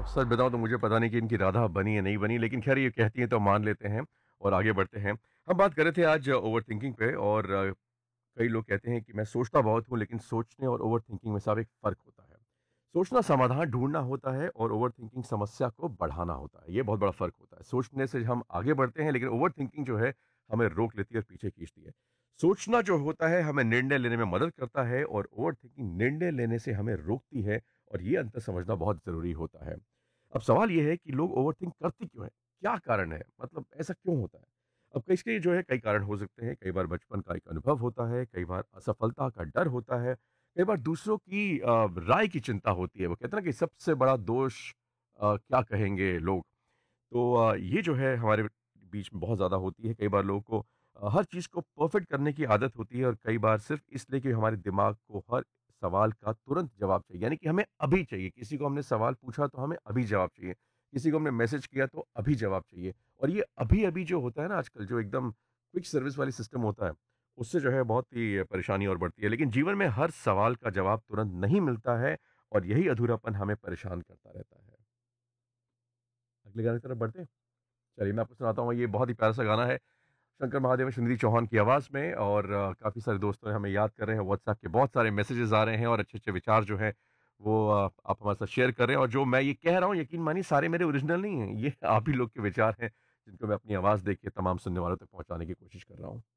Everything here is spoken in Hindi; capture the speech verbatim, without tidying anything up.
अब सच बताऊँ तो मुझे पता नहीं कि इनकी राधा बनी या नहीं बनी, लेकिन ख़ैर ये कहती हैं तो मान लेते हैं और आगे बढ़ते हैं। हम बात कर रहे थे आज ओवरथिंकिंग पे और अ, कई लोग कहते हैं कि मैं सोचता बहुत हूँ, लेकिन सोचने और ओवरथिंकिंग में साहब एक फ़र्क होता है। सोचना समाधान ढूँढना होता है और ओवरथिंकिंग समस्या को बढ़ाना होता है। ये बहुत बड़ा फ़र्क होता है। सोचने से हम आगे बढ़ते हैं, लेकिन ओवरथिंकिंग जो है हमें रोक लेती है और पीछे खींचती है। सोचना जो होता है हमें निर्णय लेने में मदद करता है और ओवरथिंकिंग निर्णय लेने से हमें रोकती है और ये अंतर समझना बहुत ज़रूरी होता है। अब सवाल ये है कि लोग ओवरथिंक करते क्यों हैं? क्या कारण है? मतलब ऐसा क्यों होता है? अब इसके जो है कई कारण हो सकते हैं। कई बार बचपन का एक अनुभव होता है, कई बार असफलता का डर होता है, कई बार दूसरों की अ, राय की चिंता होती है। वो कहते हैं ना कि सबसे बड़ा दोष अ, क्या कहेंगे लोग? तो अ, ये जो है हमारे बीच में बहुत ज़्यादा होती है। कई बार लोगों को अ, हर चीज़ को परफेक्ट करने की आदत होती है और कई बार सिर्फ़ इसलिए कि हमारे दिमाग को हर सवाल का तुरंत जवाब चाहिए। यानी कि हमें अभी चाहिए। किसी को हमने सवाल पूछा तो हमें अभी जवाब चाहिए। किसी को हमने मैसेज किया तो अभी जवाब चाहिए। और ये अभी-अभी जो होता है ना आजकल जो एकदम क्विक सर्विस वाली सिस्टम होता है, उससे जो है बहुत ही परेशानी और बढ़ती है। लेकिन जीवन में हर सवाल का जवाब तुरंत नहीं मिलता है और यही अधूरापन हमें परेशान करता रहता है। अगले गाने की तरफ बढ़ते हैं? चलिए मैं आपको सुनाता हूँ, ये बहुत ही प्यारा-सा गाना है। शंकर महादेवन, सुनिधि चौहान की आवाज़ में और काफ़ी सारे दोस्तों ने हमें याद कर रहे हैं, व्हाट्सएप के बहुत सारे मैसेजेस आ रहे हैं और अच्छे-अच्छे विचार जो हैं वो अ, आप हमारे साथ शेयर कर रहे हैं और जो मैं ये कह रहा हूँ यकीन मानिए सारे मेरे ओरिजिनल नहीं हैं, ये आप ही लोग के विचार हैं, जिनको मैं अपनी आवाज़ देके तमाम सुनने वालों तक पहुँचाने की कोशिश कर रहा हूँ।